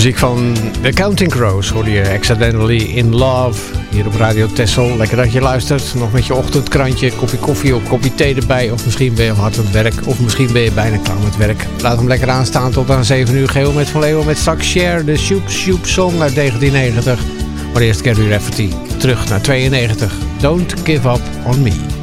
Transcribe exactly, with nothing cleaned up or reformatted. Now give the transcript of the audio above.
Muziek van The Counting Crows hoorde je Accidentally in Love hier op Radio Texel. Lekker dat je luistert. Nog met je ochtendkrantje, kopje koffie of kopje thee erbij. Of misschien ben je hard aan het werk. Of misschien ben je bijna klaar met werk. Laat hem lekker aanstaan tot aan zeven uur. Geheel met Van Leeuwen met straks Share, de Shoop Shoop Song uit negentien negentig. Maar eerst Gary Rafferty. Terug naar tweeënnegentig. Don't Give Up On Me.